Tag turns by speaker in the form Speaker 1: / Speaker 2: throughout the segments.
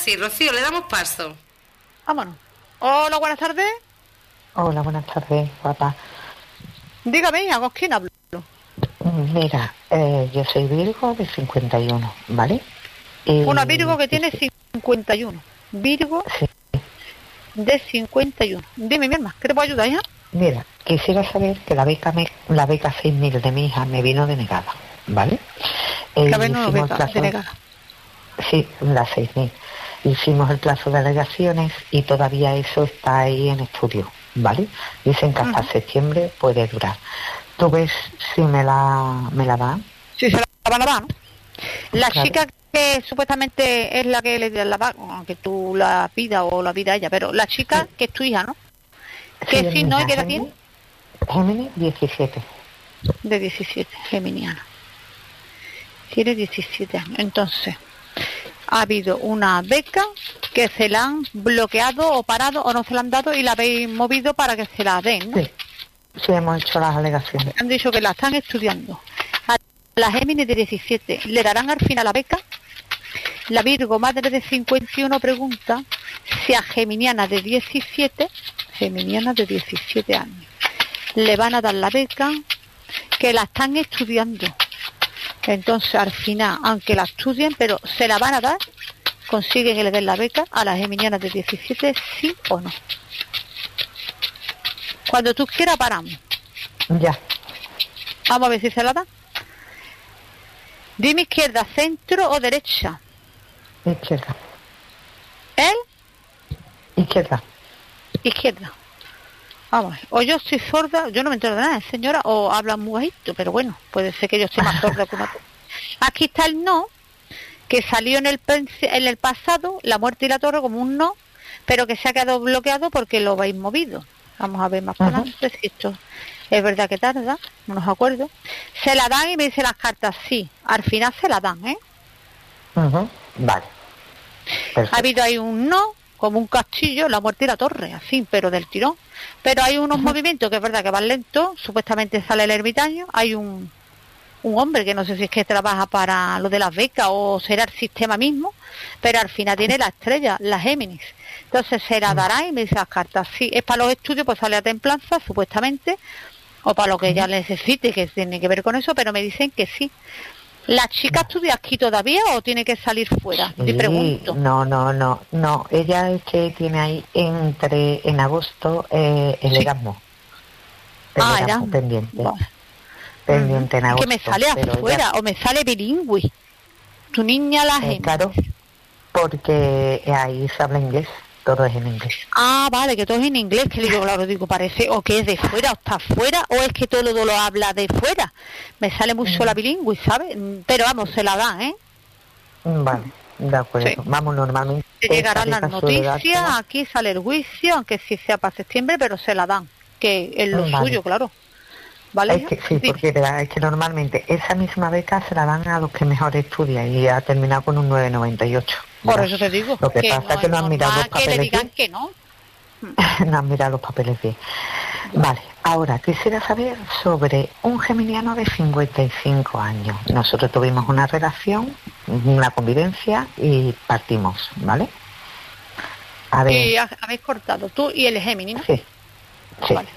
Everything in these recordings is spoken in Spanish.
Speaker 1: sí, Rocío, le damos paso.
Speaker 2: Vámonos. Hola, buenas tardes.
Speaker 3: Hola, buenas tardes, papá.
Speaker 2: Dígame, ¿a quién hablo?
Speaker 3: Mira, yo soy Virgo de 51, ¿vale?
Speaker 2: Una Virgo que tiene 51. Virgo
Speaker 3: sí.
Speaker 2: de 51. Dime, mi hermana, ¿qué te puedo ayudar, hija?
Speaker 3: Mira, quisiera saber que la beca 6.000 de mi hija me vino denegada, ¿vale?
Speaker 2: La beca denegada.
Speaker 3: Sí, las 6.000. Hicimos el plazo de alegaciones y todavía eso está ahí en estudio, ¿vale? Dicen que hasta septiembre puede durar. ¿Tú ves si me la dan?
Speaker 2: Sí, se la van a dar, ¿no? La
Speaker 3: claro.
Speaker 2: chica que supuestamente es la que le la va, aunque tú la pidas o la pida ella, pero la chica
Speaker 3: sí.
Speaker 2: que es tu hija, ¿no?
Speaker 3: Sí,
Speaker 2: que sí, ¿no? ¿Y qué edad tiene?
Speaker 3: Géminis, 17.
Speaker 2: De 17, geminiana. Tiene 17 años. Entonces, ha habido una beca que se la han bloqueado o parado o no se la han dado y la habéis movido para que se la den, ¿no?
Speaker 3: Sí, hemos hecho las alegaciones.
Speaker 2: Han dicho que la están estudiando. A la Géminis de 17, ¿le darán al final la beca? La Virgo, madre de 51, pregunta si a Geminiana de 17 años, le van a dar la beca, que la están estudiando. Entonces, al final, aunque la estudien, pero se la van a dar, consiguen que le den la beca a las geminianas de 17, sí o no. Cuando tú quieras, paramos.
Speaker 3: Ya.
Speaker 2: Vamos a ver si se la da. Dime izquierda, centro o derecha.
Speaker 3: Izquierda.
Speaker 2: ¿Él?
Speaker 3: Izquierda.
Speaker 2: Izquierda. Vamos, o yo estoy sorda, yo no me entero de nada, señora, o habla muy bajito, pero bueno, puede ser que yo esté más sorda que una... Aquí está el no, que salió en el pasado, la muerte y la torre como un no, pero que se ha quedado bloqueado porque lo habéis movido. Vamos a ver más para adelante si esto es verdad que tarda, no nos acuerdo. Se la dan y me dicen las cartas, sí, al final se la dan, ¿eh?
Speaker 3: Vale. Perfecto.
Speaker 2: Ha habido ahí un no, como un castillo, la muerte y la torre, así, pero del tirón. Pero hay unos movimientos que es verdad que van lentos, supuestamente sale el ermitaño, hay un hombre que no sé si es que trabaja para lo de las becas o será el sistema mismo, pero al final tiene la estrella, la Géminis. Entonces se la dará y me dice las cartas, sí, es para los estudios, pues sale a templanza, supuestamente, o para lo que ella necesite, que tiene que ver con eso, pero me dicen que sí. ¿La chica estudia aquí todavía o tiene que salir fuera? Te pregunto.
Speaker 3: No. Ella es que tiene ahí en agosto el Erasmus. Erasmus pendiente.
Speaker 2: Vale.
Speaker 3: Pendiente en agosto.
Speaker 2: Que me sale afuera o me sale bilingüe. Tu niña la gente.
Speaker 3: Claro, porque ahí se habla inglés. Todo es en inglés.
Speaker 2: Ah, vale, que todo es en inglés, que digo, claro, digo, parece, o que es de fuera, o está fuera, o es que todo lo habla de fuera. Me sale mucho la bilingüe, ¿sabes? Pero vamos, se la dan, ¿eh?
Speaker 3: Vale, de acuerdo. Sí. Vamos, normalmente.
Speaker 2: Llegarán las noticias, aquí sale el juicio, aunque sí sea para septiembre, pero se la dan, que es lo suyo, claro. ¿Vale?
Speaker 3: Es que, sí, porque es que normalmente esa misma beca se la dan a los que mejor estudian y ha terminado con un 9,98.
Speaker 2: Por eso te digo.
Speaker 3: Lo que pasa es que no han mirado los papeles.
Speaker 2: Que le digan que no.
Speaker 3: No han mirado los papeles bien. Vale, ahora quisiera saber sobre un geminiano de 55 años. Nosotros tuvimos una relación, una convivencia y partimos, ¿vale?
Speaker 2: A ver. Y habéis cortado tú y el Géminis, ¿no?
Speaker 3: Sí. Sí.
Speaker 2: Vale.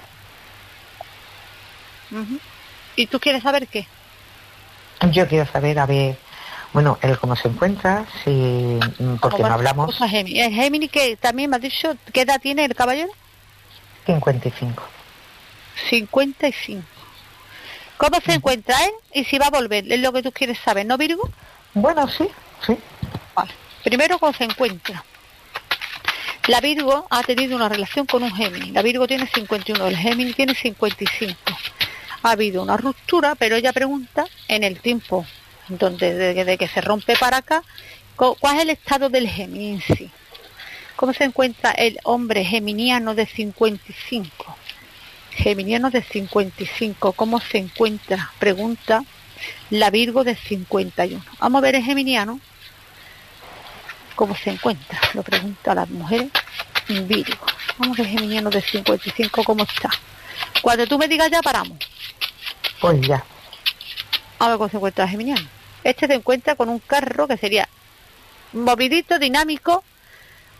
Speaker 2: ¿Y tú quieres saber qué?
Speaker 3: Yo quiero saber, a ver, bueno, él cómo se encuentra, si porque no hablamos.
Speaker 2: El Géminis, que también me has dicho, ¿qué edad tiene el caballero?
Speaker 3: 55.
Speaker 2: 55. ¿Cómo se encuentra él y si va a volver? Es lo que tú quieres saber, ¿no, Virgo?
Speaker 3: Bueno, sí.
Speaker 2: Vale. Primero, ¿cómo se encuentra? La Virgo ha tenido una relación con un Géminis. La Virgo tiene 51, el Géminis tiene 55. Ha habido una ruptura, pero ella pregunta en el tiempo donde de que se rompe para acá, ¿cuál es el estado del Géminis en sí? ¿Cómo se encuentra el hombre geminiano de 55? Geminiano de 55, ¿cómo se encuentra? Pregunta la Virgo de 51. Vamos a ver el geminiano, ¿cómo se encuentra? Lo pregunta a las mujeres. Virgo. Vamos a ver el geminiano de 55, ¿cómo está? Cuando tú me digas ya paramos.
Speaker 3: Pues ya.
Speaker 2: A ver cómo se encuentra el geminiano. Este se encuentra con un carro que sería movidito, dinámico,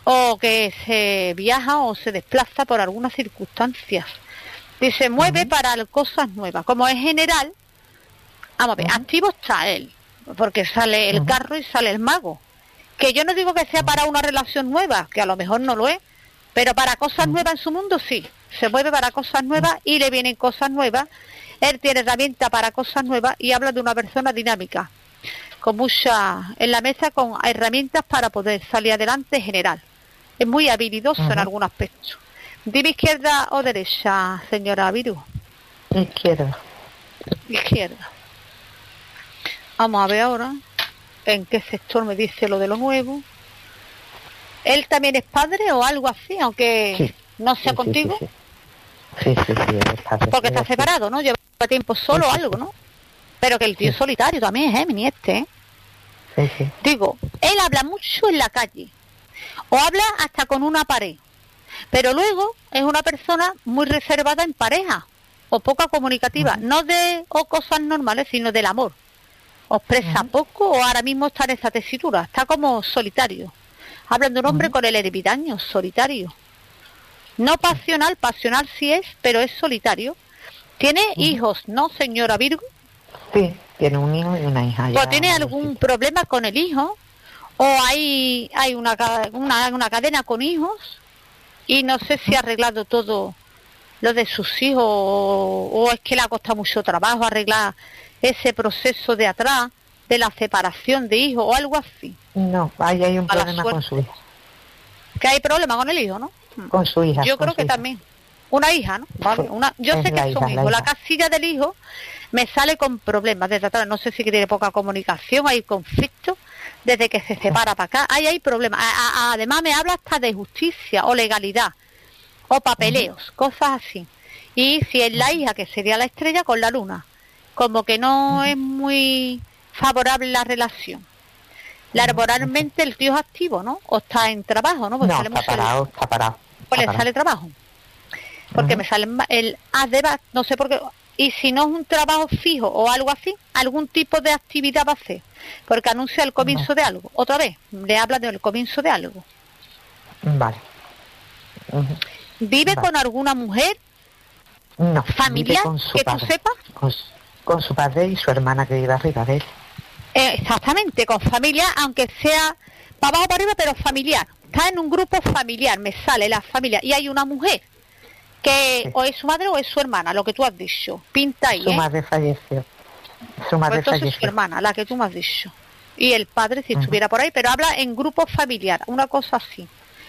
Speaker 2: o que se viaja o se desplaza por algunas circunstancias. Y se mueve para cosas nuevas. Como es general, vamos a ver, activo está él, porque sale el carro y sale el mago. Que yo no digo que sea para una relación nueva, que a lo mejor no lo es, pero para cosas nuevas en su mundo sí. Se mueve para cosas nuevas y le vienen cosas nuevas. Él tiene herramientas para cosas nuevas y habla de una persona dinámica, con mucha en la mesa, con herramientas para poder salir adelante en general. Es muy habilidoso en algún aspecto. Dime izquierda o derecha, señora Viru.
Speaker 3: Izquierda.
Speaker 2: Izquierda. Vamos a ver ahora en qué sector me dice lo de lo nuevo. ¿Él también es padre o algo así, aunque no sea contigo?
Speaker 3: Sí, es padre.
Speaker 2: Porque está separado, ¿no? Lleva tiempo solo o algo, ¿no? Pero que el tío es solitario también es Géminis este, ¿eh?
Speaker 3: Sí.
Speaker 2: Digo, él habla mucho en la calle o habla hasta con una pared, pero luego es una persona muy reservada en pareja o poca comunicativa, no de cosas normales, sino del amor. O expresa poco o ahora mismo está en esa tesitura, está como solitario. Hablan de un hombre con el ermitaño, solitario. No pasional, pasional sí es, pero es solitario. ¿Tiene hijos, no, señora Virgo?
Speaker 3: Sí, tiene un hijo y una hija.
Speaker 2: ¿O tiene algún problema con el hijo? ¿O hay una cadena con hijos? Y no sé si ha arreglado todo lo de sus hijos o es que le ha costado mucho trabajo arreglar ese proceso de atrás, de la separación de hijos o algo así.
Speaker 3: No, ahí hay un problema con su hija.
Speaker 2: Que hay problema con el hijo, ¿no?
Speaker 3: Con su hija.
Speaker 2: Yo creo que también. Una hija, ¿no? Vale, yo sé que son hijos. La casilla del hijo me sale con problemas desde atrás. No sé si tiene poca comunicación, hay conflictos desde que se separa para acá. Hay problemas. Además me habla hasta de justicia o legalidad o papeleos, cosas así. Y si es la hija, que sería la estrella, con la luna. Como que no es muy favorable la relación. Laboralmente el tío es activo, ¿no? O está en trabajo, ¿no? Porque
Speaker 3: no, está parado.
Speaker 2: Pues le sale trabajo. Porque me sale el ADEBA, no sé por qué. Y si no es un trabajo fijo o algo así, algún tipo de actividad va a hacer. Porque anuncia el comienzo de algo. Otra vez, le habla del comienzo de algo.
Speaker 3: Vale.
Speaker 2: ¿Vive con alguna mujer?
Speaker 3: No.
Speaker 2: ¿Familiar?
Speaker 3: Vive con su
Speaker 2: que
Speaker 3: padre.
Speaker 2: tú sepas.
Speaker 3: Con su padre y su hermana que vive arriba de él.
Speaker 2: Exactamente, con familia, aunque sea para abajo para arriba, pero familiar. Está en un grupo familiar, me sale la familia. Y hay una mujer que o es su madre o es su hermana, lo que tú has dicho. Pinta ahí,
Speaker 3: Su madre falleció. Su madre
Speaker 2: pues entonces
Speaker 3: falleció.
Speaker 2: su hermana, la que tú me has dicho. Y el padre si estuviera por ahí, pero habla en grupo familiar, una cosa así.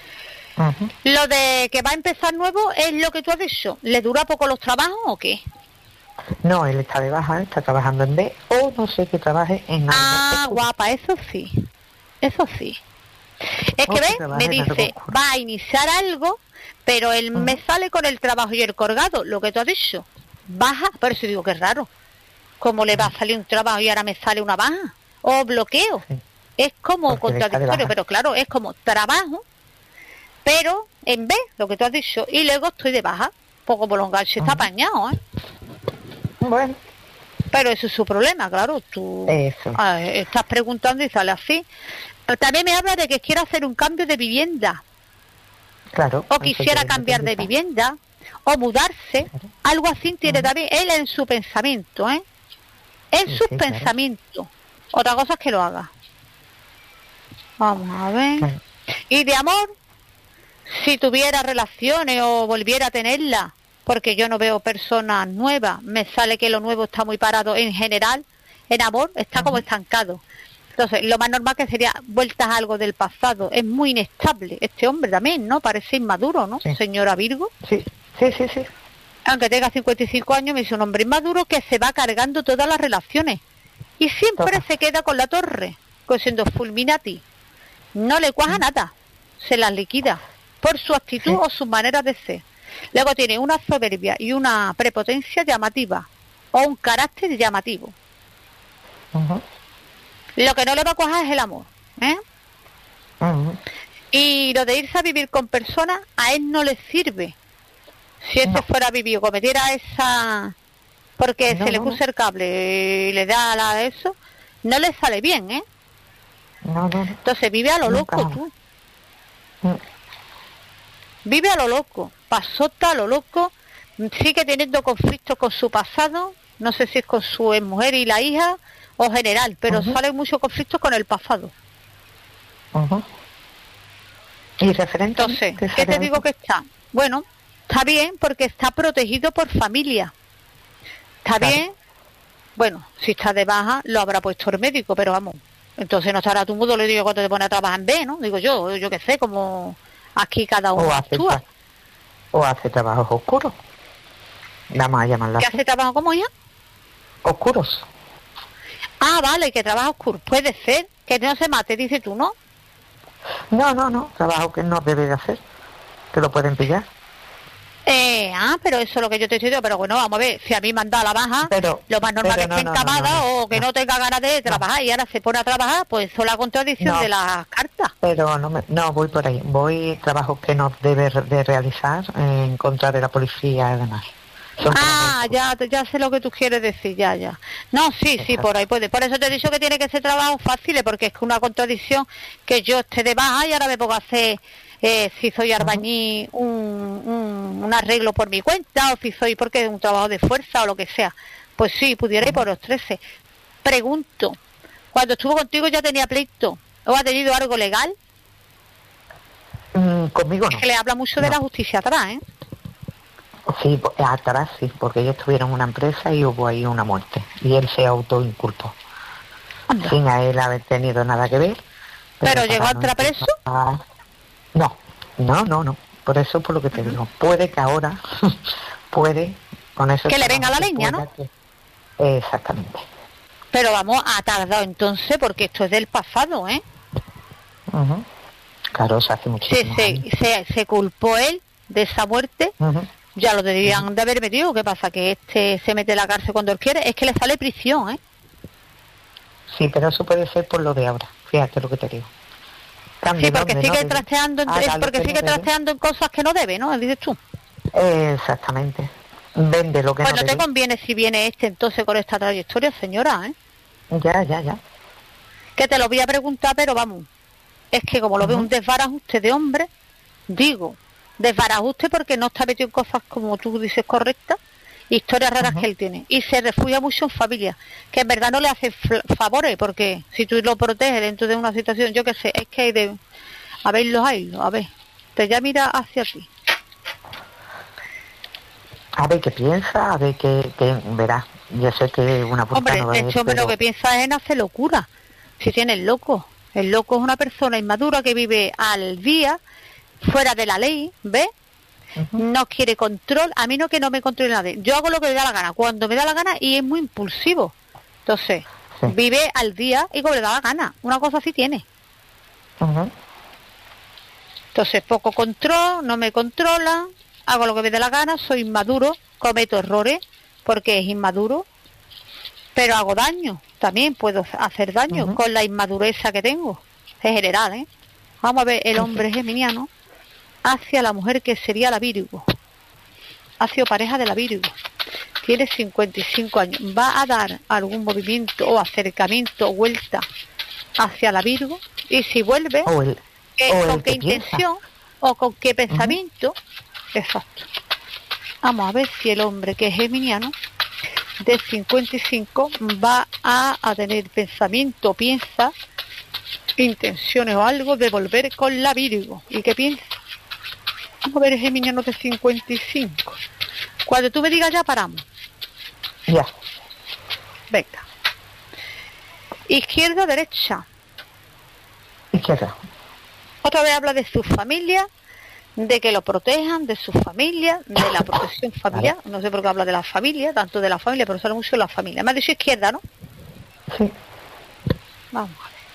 Speaker 2: Lo de que va a empezar nuevo es lo que tú has dicho. ¿Le dura poco los trabajos o qué?
Speaker 3: No, él está de baja, está trabajando en B o no sé que trabaje en
Speaker 2: guapa, eso sí. Eso sí. Es que ves, me dice, va a iniciar algo, pero él me sale con el trabajo y el colgado, lo que tú has dicho. Baja, por eso digo que es raro. ¿Cómo le va a salir un trabajo y ahora me sale una baja? O bloqueo. Sí. Es como contradictorio, pero claro, es como trabajo, pero en B, lo que tú has dicho, y luego estoy de baja. Poco bolongache, está apañado, ¿eh?
Speaker 3: Bueno.
Speaker 2: Pero eso es su problema, claro. Tú estás preguntando y sale así. Pero también me habla de que quiere hacer un cambio de vivienda.
Speaker 3: Claro.
Speaker 2: O quisiera cambiar de vivienda. O mudarse. Claro. Algo así tiene también él en su pensamiento, ¿eh? En sus pensamientos. Claro. Otra cosa es que lo haga. Vamos a ver. Claro. Y de amor, si tuviera relaciones o volviera a tenerla, porque yo no veo personas nuevas, me sale que lo nuevo está muy parado en general, en amor está como estancado. Entonces, lo más normal que sería vueltas a algo del pasado. Es muy inestable. Este hombre también, ¿no? Parece inmaduro, ¿no? Sí. Señora Virgo.
Speaker 3: Sí.
Speaker 2: Aunque tenga 55 años, me dice un hombre inmaduro que se va cargando todas las relaciones. Y siempre se queda con la torre, siendo fulminati. No le cuaja nada. Se las liquida por su actitud o su manera de ser. Luego tiene una soberbia y una prepotencia llamativa. O un carácter llamativo. Lo que no le va a cuajar es el amor, ¿eh? Y lo de irse a vivir con personas, a él no le sirve. Si este fuera a vivir o cometiera esa... Porque se le puso el cable y le da eso, no le sale bien, ¿eh?
Speaker 3: No.
Speaker 2: Entonces vive a lo loco, tú.
Speaker 3: Mm.
Speaker 2: Vive a lo loco, pasota a lo loco, sigue teniendo conflictos con su pasado, no sé si es con su mujer y la hija o general, pero salen muchos conflictos con el pasado.
Speaker 3: ¿Y referente?
Speaker 2: Entonces, ¿qué te digo que está? Bueno, está bien porque está protegido por familia. Está bien, bueno, si está de baja lo habrá puesto el médico, pero vamos, entonces no estará tu mudo, le digo cuando te pone a trabajar en B, ¿no? Digo yo qué sé, como aquí cada uno actúa.
Speaker 3: O hace trabajos oscuros. Vamos a llamarlo así.
Speaker 2: ¿Qué hace trabajo como ella?
Speaker 3: Oscuros.
Speaker 2: Ah, vale, que trabaja oscuro. Puede ser, que no se mate, dice tú, ¿no?
Speaker 3: No, trabajo que no debe de hacer, que lo pueden pillar.
Speaker 2: Pero eso es lo que yo te estoy diciendo, pero bueno, vamos a ver, si a mí me han dado la baja, lo más normal es que esté encamada o que no tenga ganas de trabajar y ahora se pone a trabajar, pues eso es la contradicción de las cartas.
Speaker 3: Pero no voy por ahí, voy trabajos que no debe de realizar en contra de la policía y demás.
Speaker 2: Ya sé lo que tú quieres decir, ya. No, sí, por ahí puede. Por eso te he dicho que tiene que ser trabajos fáciles, porque es que una contradicción que yo esté de baja y ahora me pongo a hacer, si soy albañil, un arreglo por mi cuenta, o si soy porque es un trabajo de fuerza o lo que sea. Pues sí, pudiera ir por los 13. Pregunto, cuando estuvo contigo ya tenía pleito, ¿o ha tenido algo legal?
Speaker 3: Conmigo no.
Speaker 2: Es que le habla mucho de la justicia atrás, ¿eh?
Speaker 3: Sí, atrás sí, porque ellos tuvieron una empresa y hubo ahí una muerte. Y él se autoinculpó. Sin a él haber tenido nada que ver.
Speaker 2: ¿Pero llegó a entrar preso?
Speaker 3: No. Por eso, por lo que te digo. Puede que ahora, con eso...
Speaker 2: Que le venga la leña, ¿no?
Speaker 3: Exactamente.
Speaker 2: Pero vamos, ha tardado entonces, porque esto es del pasado, ¿eh?
Speaker 3: Claro, se hace muchísimo.
Speaker 2: Se culpó él de esa muerte. Ya lo deberían de haber metido. ¿Qué pasa? Que este se mete en la cárcel cuando él quiere. Es que le sale prisión, ¿eh?
Speaker 3: Sí, pero eso puede ser por lo de ahora. Fíjate lo que te digo.
Speaker 2: Sí, porque sigue trasteando en cosas que no debe, ¿no? Dices tú.
Speaker 3: Exactamente. Vende lo que no debe.
Speaker 2: Pues no te conviene si viene entonces con esta trayectoria, señora, ¿eh?
Speaker 3: Ya.
Speaker 2: Que te lo voy a preguntar, pero vamos. Es que como lo veo un desbarajuste de hombre, digo, desbarajuste porque no está metido en cosas como tú dices correctas, historias raras que él tiene, y se refugia mucho en familia, que en verdad no le hace favores, porque si tú lo proteges dentro de una situación, yo qué sé, es que hay de a ver, te ya mira hacia ti.
Speaker 3: A ver qué piensa, a ver qué verás. Yo sé que una puta
Speaker 2: hombre,
Speaker 3: no va a ir,
Speaker 2: pero lo que piensa es en hacer locura. Si tiene el loco es una persona inmadura que vive al día, fuera de la ley, ¿ves? No quiere control, a mí no que no me controle nadie. Yo hago lo que me da la gana, cuando me da la gana, y es muy impulsivo. Entonces, vive al día y como le da la gana. Una cosa así tiene. Entonces, poco control, no me controla, hago lo que me dé la gana, soy inmaduro, cometo errores porque es inmaduro, pero hago daño, también puedo hacer daño con la inmadureza que tengo, en general, ¿eh? Vamos a ver, el hombre geminiano hacia la mujer que sería la Virgo, ha sido pareja de la Virgo, tiene 55 años, va a dar algún movimiento o acercamiento o vuelta hacia la Virgo, y si vuelve, ¿con qué intención o con qué pensamiento? Exacto. Vamos a ver si el hombre que es geminiano de 55 va a tener pensamiento, piensa, intenciones o algo de volver con la Virgo. ¿Y qué piensa? Vamos a ver el geminiano de 55. Cuando tú me digas ya paramos.
Speaker 3: Ya.
Speaker 2: Venga. Izquierda, derecha.
Speaker 3: Izquierda.
Speaker 2: Otra vez habla de su familia, de que lo protejan, de su familia, de la protección familiar. No sé por qué habla de la familia, tanto de la familia, pero sale mucho de la familia. Me ha dicho izquierda, ¿no?
Speaker 3: Sí.
Speaker 2: Vamos a ver.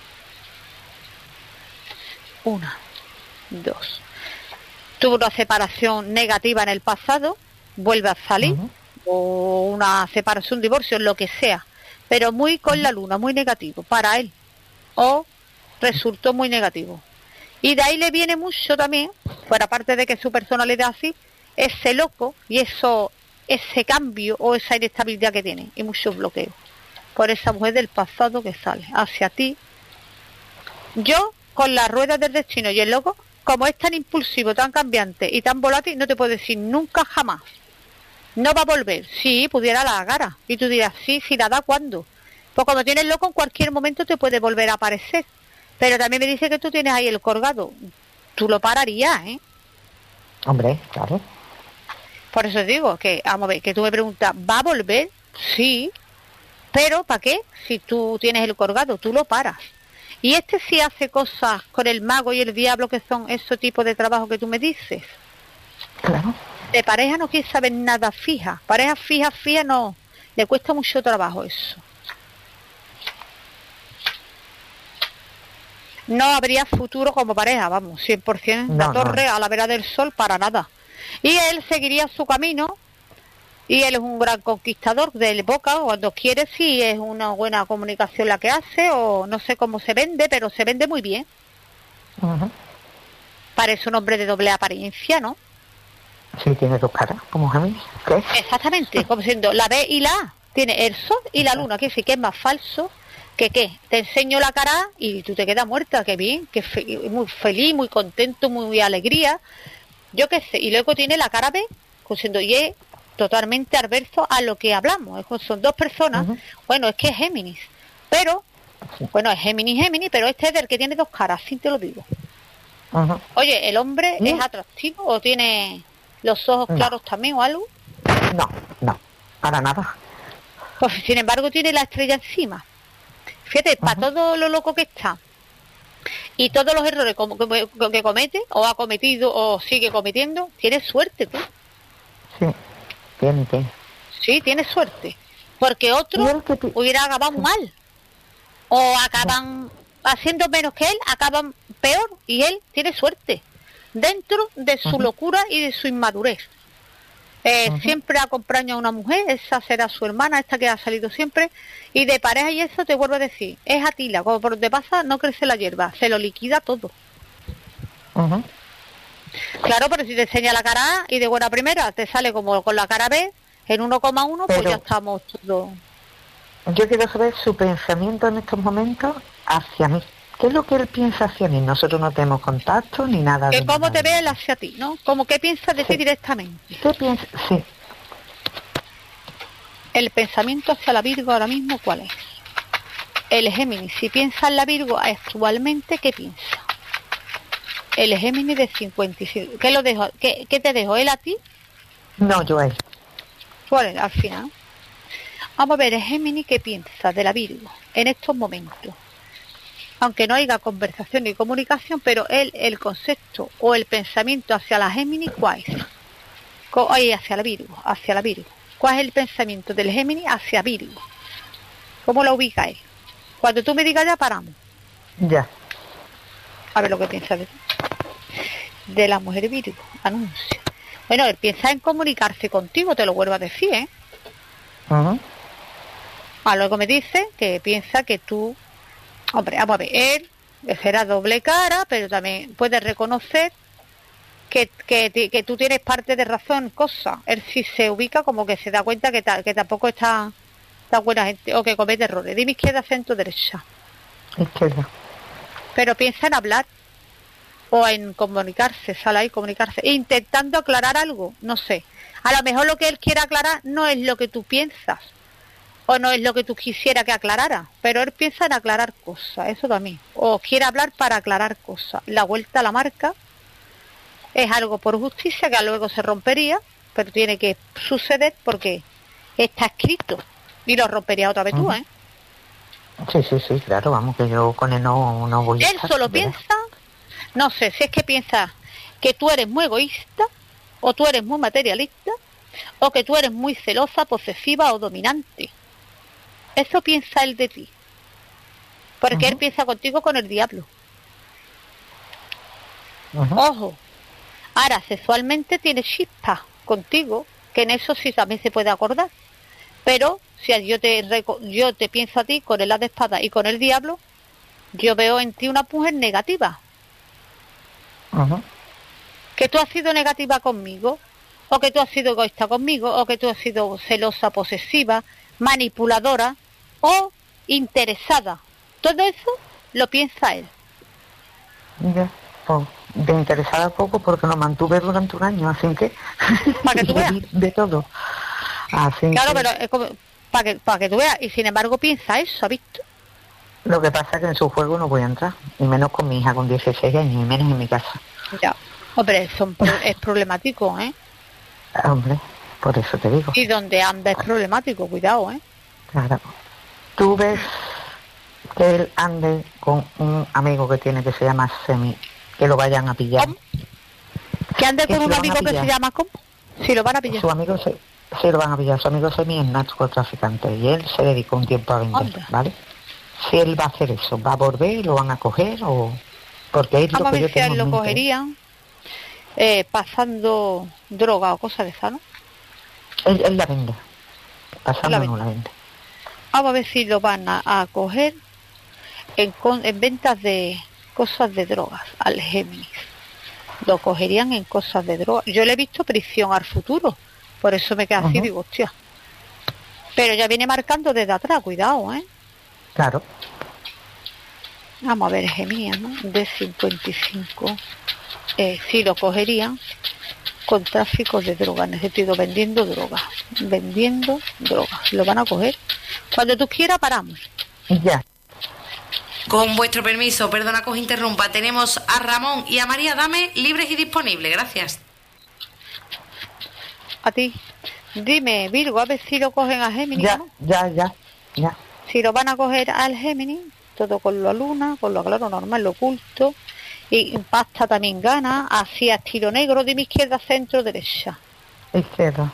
Speaker 2: 1, 2. Tuvo una separación negativa en el pasado, vuelve a salir, o una separación, un divorcio, lo que sea, pero muy con la luna, muy negativo para él, o resultó muy negativo. Y de ahí le viene mucho también, fuera parte de que su personalidad así, ese loco y ese cambio o esa inestabilidad que tiene, y muchos bloqueos, por esa mujer del pasado que sale hacia ti. Yo, con la rueda del destino y el loco, como es tan impulsivo, tan cambiante y tan volátil, no te puede decir nunca jamás. No va a volver. Si pudiera la cara. Y tú dirás, sí, la da cuando. Pues cuando tienes loco en cualquier momento te puede volver a aparecer. Pero también me dice que tú tienes ahí el colgado. Tú lo pararías, ¿eh?
Speaker 3: Hombre, claro.
Speaker 2: Por eso digo que, vamos a ver, que tú me preguntas, ¿va a volver? Sí. Pero ¿para qué? Si tú tienes el colgado, tú lo paras. Y este sí hace cosas con el mago y el diablo, que son esos tipos de trabajo que tú me dices.
Speaker 3: Claro.
Speaker 2: De pareja no quiere saber nada fija. Pareja fija no. Le cuesta mucho trabajo eso. No habría futuro como pareja, vamos, 100%.
Speaker 3: No,
Speaker 2: la torre
Speaker 3: no.
Speaker 2: a la vera del sol para nada. Y él seguiría su camino. Y él es un gran conquistador del Boca, cuando quiere, si es una buena comunicación la que hace, o no sé cómo se vende, pero se vende muy bien.
Speaker 3: Uh-huh.
Speaker 2: Parece un hombre de doble apariencia, ¿no?
Speaker 3: Sí, tiene dos caras, como Géminis. ¿Qué?
Speaker 2: Exactamente, como siendo la B y la A. Tiene el sol y la luna, que sí que es más falso que qué. Te enseño la cara y tú te quedas muerta, qué bien, muy feliz, muy contento, muy alegría. Yo qué sé, y luego tiene la cara B, como siendo y es totalmente adverso a lo que hablamos. Son dos personas,
Speaker 3: Uh-huh.
Speaker 2: bueno, es que es Géminis, pero, bueno, es Géminis, pero este es el que tiene dos caras, así te lo digo.
Speaker 3: Uh-huh.
Speaker 2: Oye, ¿el hombre es atractivo o tiene los ojos claros también o algo?
Speaker 3: No, para nada.
Speaker 2: Pues sin embargo tiene la estrella encima. Fíjate, para todo lo loco que está y todos los errores que comete o ha cometido o sigue cometiendo, tiene suerte, tú.
Speaker 3: Sí, tiene.
Speaker 2: Sí, tiene suerte. Porque otros hubiera acabado mal. O acaban haciendo menos que él, acaban peor. Y él tiene suerte. Dentro de su locura y de su inmadurez. Siempre acompaña a una mujer, esa será su hermana, esta que ha salido siempre. Y de pareja y eso te vuelvo a decir, es Atila. Como por donde pasa, no crece la hierba. Se lo liquida todo. Claro, pero si te enseña la cara A y de buena primera te sale como con la cara B, en 1,1, pues ya estamos todos.
Speaker 3: Yo quiero saber su pensamiento en estos momentos hacia mí. ¿Qué es lo que él piensa hacia mí? Nosotros no tenemos contacto ni nada.
Speaker 2: Que cómo te ve él hacia ti, ¿no? Como qué piensa de ti directamente.
Speaker 3: ¿Qué piensa? Sí.
Speaker 2: El pensamiento hacia la Virgo ahora mismo, ¿cuál es? El Géminis, si piensa en la Virgo actualmente, ¿qué piensa? El Géminis de 55. ¿Qué lo dejó? ¿Qué te dejó él a ti?
Speaker 3: No, yo a él.
Speaker 2: ¿Cuál es al final? Vamos a ver el Géminis qué piensa de la Virgo en estos momentos. Aunque no haya conversación ni comunicación, pero él, el concepto o el pensamiento hacia la Géminis, ¿cuál es? Hacia la Virgo. ¿Cuál es el pensamiento del Géminis hacia Virgo? ¿Cómo lo ubica él? Cuando tú me digas ya paramos.
Speaker 3: Ya.
Speaker 2: A ver lo que piensa de la mujer Virgo. Anuncia. Bueno, él piensa en comunicarse contigo, te lo vuelvo a decir, ¿eh? Luego me dice que piensa que tú... Hombre, vamos a ver, él será doble cara, pero también puede reconocer que tú tienes parte de razón en cosas. Él sí se ubica como que se da cuenta que tampoco está buena gente o que comete errores. Dime izquierda, centro, derecha.
Speaker 3: Izquierda.
Speaker 2: Pero piensa en hablar o en comunicarse, sale ahí, comunicarse, intentando aclarar algo, no sé. A lo mejor lo que él quiere aclarar no es lo que tú piensas o no es lo que tú quisieras que aclarara, pero él piensa en aclarar cosas, eso también. O quiere hablar para aclarar cosas. La vuelta a la marca es algo por justicia que luego se rompería, pero tiene que suceder porque está escrito y lo rompería otra vez tú, ¿eh?
Speaker 3: Sí, claro, vamos, que yo con él no voy a
Speaker 2: estar. Él solo piensa, no sé, si es que piensa que tú eres muy egoísta, o tú eres muy materialista, o que tú eres muy celosa, posesiva o dominante. Eso piensa él de ti. Porque él piensa contigo con el diablo. Ojo. Ahora, sexualmente tiene chispas contigo, que en eso sí también se puede acordar. Pero si yo te pienso a ti con el as de espada y con el diablo, yo veo en ti una mujer negativa. Que tú has sido negativa conmigo, o que tú has sido egoísta conmigo, o que tú has sido celosa, posesiva, manipuladora o interesada. Todo eso lo piensa él.
Speaker 3: Oh, de interesada poco porque lo mantuve durante un año, así que
Speaker 2: Para que tú veas.
Speaker 3: de todo. Así
Speaker 2: Claro,
Speaker 3: que
Speaker 2: pero es como para que tú veas. Y sin embargo piensa eso, ¿has visto?
Speaker 3: lo que pasa es que en su juego no voy a entrar, y menos con mi hija con 16 años, y menos en mi casa.
Speaker 2: Ya. Hombre, es problemático, ¿eh?
Speaker 3: Hombre, por eso te digo.
Speaker 2: Y donde anda es problemático, cuidado, ¿eh?
Speaker 3: Claro. Tú ves que él ande con un amigo que tiene que se llama Semi, que lo vayan a pillar.
Speaker 2: ¿Cómo? Que ande
Speaker 3: Que
Speaker 2: con
Speaker 3: si
Speaker 2: un
Speaker 3: lo van a
Speaker 2: amigo que se
Speaker 3: pillar.
Speaker 2: llama ¿cómo? Si lo van a pillar.
Speaker 3: Su amigo se lo van a pillar. Su amigo Semi es narcotraficante y él se dedicó un tiempo a vender,
Speaker 2: Anda.
Speaker 3: ¿vale? Si él va a hacer eso, ¿va a volver? ¿Lo van a coger? O porque es
Speaker 2: Vamos
Speaker 3: lo
Speaker 2: a
Speaker 3: que yo
Speaker 2: ver si a
Speaker 3: tengo
Speaker 2: él
Speaker 3: en
Speaker 2: lo
Speaker 3: mente.
Speaker 2: cogerían pasando droga o cosas de esa, ¿no?
Speaker 3: Él la vende. Pasando
Speaker 2: La
Speaker 3: no
Speaker 2: vende.
Speaker 3: la vende.
Speaker 2: Vamos a ver si lo van a coger en ventas de cosas de drogas al Géminis. Lo cogerían en cosas de drogas. Yo le he visto prisión al futuro, por eso me queda así, digo, hostia. Pero ya viene marcando desde atrás, cuidado, ¿eh?
Speaker 3: Claro.
Speaker 2: Vamos a ver, Géminis, ¿no? De 55. Sí, lo cogerían con tráfico de drogas, en el sentido vendiendo drogas. Vendiendo drogas. Lo van a coger. Cuando tú quieras, paramos.
Speaker 3: Ya.
Speaker 1: Con vuestro permiso, perdona que os interrumpa, tenemos a Ramón y a María Dame libres y disponibles, gracias.
Speaker 2: A ti. Dime, Virgo, a ver si lo cogen a Géminis,
Speaker 3: Ya,
Speaker 2: ¿no?
Speaker 3: ya.
Speaker 2: Si lo van a coger al Géminis, todo con la luna, con lo claro normal, lo oculto, y pasta también gana, así a estilo negro, de mi izquierda, centro, derecha.
Speaker 3: Izquierda.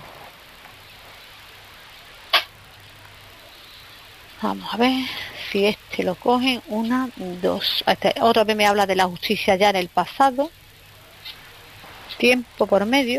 Speaker 2: Vamos a ver si este lo cogen. 1, 2. Otra vez me habla de la justicia ya en el pasado. Tiempo por medio.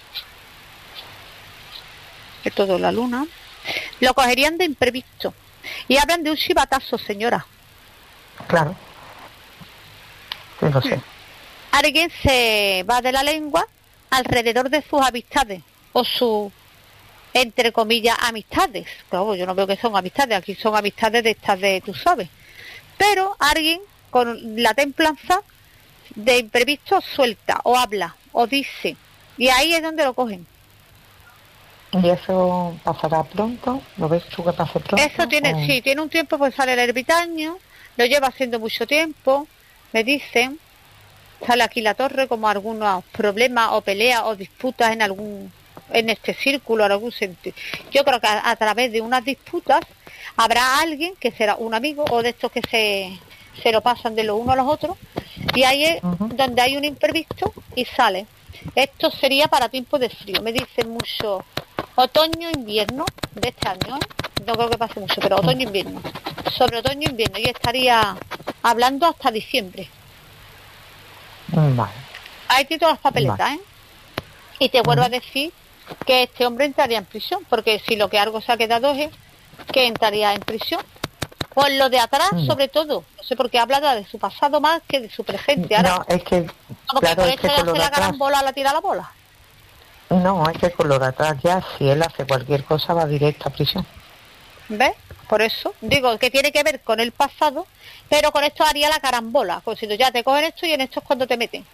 Speaker 2: De todo la luna. Lo cogerían de imprevisto. Y hablan de un chivatazo, señora.
Speaker 3: Claro. Sí, lo sé.
Speaker 2: Alguien se va de la lengua alrededor de sus amistades o sus, entre comillas, amistades. Claro, yo no veo que son amistades, aquí son amistades de estas de, tú sabes. Pero alguien con la templanza de imprevisto suelta o habla o dice. Y ahí es donde lo cogen.
Speaker 3: ¿Y eso pasará pronto? ¿Lo ves tú que pase pronto?
Speaker 2: Eso tiene, sí, tiene un tiempo, pues sale el ermitaño, lo lleva haciendo mucho tiempo, me dicen, sale aquí la torre como algunos problemas o peleas o disputas en este círculo, en algún sentido. Yo creo que a través de unas disputas habrá alguien que será un amigo o de estos que se lo pasan de los unos a los otros, y ahí es donde hay un imprevisto y sale. Esto sería para tiempo de frío, me dicen mucho otoño-invierno de este año, ¿eh? No creo que pase mucho, pero otoño-invierno. Sobre otoño-invierno, y estaría hablando hasta diciembre.
Speaker 3: Vale.
Speaker 2: Ahí tiene todas las papeletas,
Speaker 3: Vale.
Speaker 2: ¿eh? Y te vuelvo a decir que este hombre entraría en prisión, porque si lo que algo se ha quedado es que entraría en prisión. Por lo de atrás, sobre todo. No sé por qué habla de su pasado más que de su presente. Ahora,
Speaker 3: No, es que,
Speaker 2: como
Speaker 3: claro,
Speaker 2: que por
Speaker 3: es que
Speaker 2: eso
Speaker 3: con lo
Speaker 2: hace
Speaker 3: de
Speaker 2: la
Speaker 3: atrás,
Speaker 2: carambola, la tira la bola.
Speaker 3: no, es que con lo de atrás ya, si él hace cualquier cosa, va directo a prisión.
Speaker 2: ¿Ves? Por eso digo que tiene que ver con el pasado, pero con esto haría la carambola. Como si tú ya te cogen esto y en esto es cuando te meten.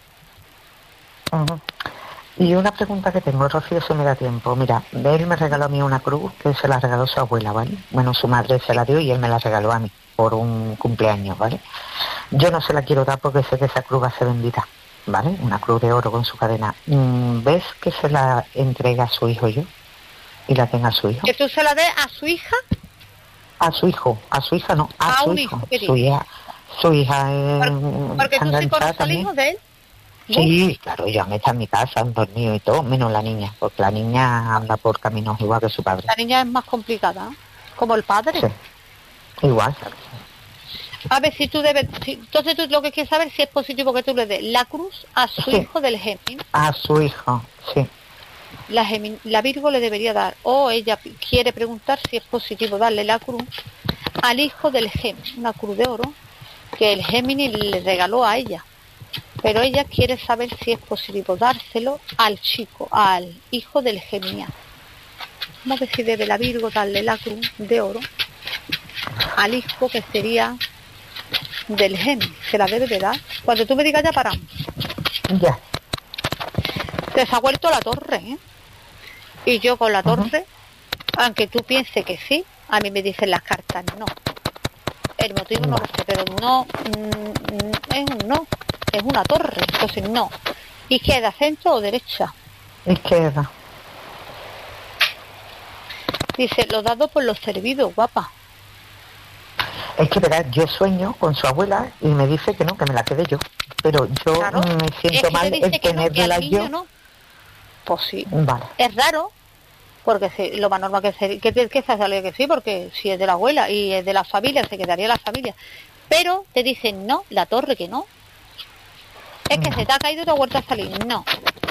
Speaker 3: Y una pregunta que tengo, Rocío, si me da tiempo. Mira, él me regaló a mí una cruz que se la regaló su abuela, ¿vale? Bueno, su madre se la dio y él me la regaló a mí por un cumpleaños, ¿vale? Yo no se la quiero dar porque sé que esa cruz va a ser bendita, ¿vale? Una cruz de oro con su cadena. ¿Ves que se la entrega a su hijo yo? Y la tenga a su hijo.
Speaker 2: Que tú se la des a su hija.
Speaker 3: A su hijo, no, a su
Speaker 2: un
Speaker 3: hijo.
Speaker 2: ¿qué
Speaker 3: Su hija es
Speaker 2: porque tú sí conoces al
Speaker 3: también.
Speaker 2: hijo de él.
Speaker 3: Sí, claro, ya me está en mi casa, han dormido y todo, menos la niña, porque la niña anda por caminos igual que su padre.
Speaker 2: La niña es más complicada, ¿eh? Como el padre.
Speaker 3: Sí, igual.
Speaker 2: A ver si tú debes... entonces tú lo que quieres saber si es positivo que tú le des la cruz a su hijo del Géminis.
Speaker 3: A su hijo, sí.
Speaker 2: La Virgo le debería dar, o ella quiere preguntar si es positivo darle la cruz al hijo del Géminis, una cruz de oro que el Géminis le regaló a ella. Pero ella quiere saber si es positivo dárselo al chico, al hijo del Geminiano. Vamos a ver si debe la Virgo darle la cruz de oro al hijo, que sería del Géminis, se la debe de dar. Cuando tú me digas ya paramos.
Speaker 3: Ya.
Speaker 2: Te ha vuelto la torre, ¿eh? Y yo con la torre, aunque tú pienses que sí, a mí me dicen las cartas no. El motivo no lo sé, pero no, es un no, es una torre, entonces no. ¿Izquierda, centro o derecha?
Speaker 3: Izquierda.
Speaker 2: Dice, los dados por los servidos, guapa.
Speaker 3: Es que, verás, yo sueño con su abuela y me dice que no, que me la quede yo. Pero yo
Speaker 2: Claro.
Speaker 3: me siento
Speaker 2: Es que
Speaker 3: mal
Speaker 2: te dice
Speaker 3: el
Speaker 2: que no, que
Speaker 3: tenerla
Speaker 2: al niño
Speaker 3: yo.
Speaker 2: no. Pues sí.
Speaker 3: Vale.
Speaker 2: Es raro, porque lo más normal que se sale que sí, porque si es de la abuela y es de la familia, se quedaría la familia. Pero te dicen no, la torre que no. Es que se te ha caído y te ha vuelto a salir. No.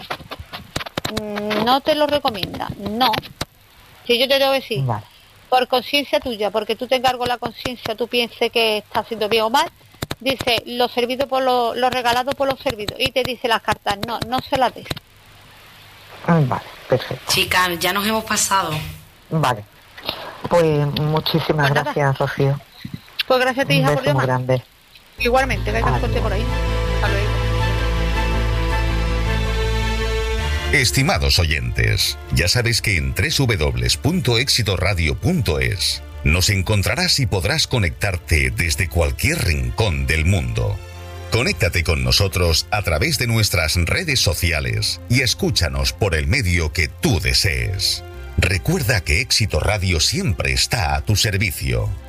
Speaker 2: No te lo recomienda. No. Si yo te debo decir,
Speaker 3: Vale.
Speaker 2: por conciencia tuya, porque tú te encargo la conciencia, tú pienses que está haciendo bien o mal, dice lo servido por lo regalado por los servidos. Y te dice las cartas, no se las des.
Speaker 3: Vale, perfecto.
Speaker 1: Chicas, ya nos hemos pasado.
Speaker 3: Vale. Pues muchísimas
Speaker 2: Pues nada.
Speaker 3: gracias, Rocío.
Speaker 2: Pues gracias a ti,
Speaker 3: Un
Speaker 2: hija, por
Speaker 3: beso muy
Speaker 2: llamar.
Speaker 3: grande.
Speaker 2: Igualmente, que hay
Speaker 3: Adiós.
Speaker 2: suerte por ahí. Hasta luego.
Speaker 4: Estimados oyentes, ya sabes que en www.exitoradio.es nos encontrarás y podrás conectarte desde cualquier rincón del mundo. Conéctate con nosotros a través de nuestras redes sociales y escúchanos por el medio que tú desees. Recuerda que Éxito Radio siempre está a tu servicio.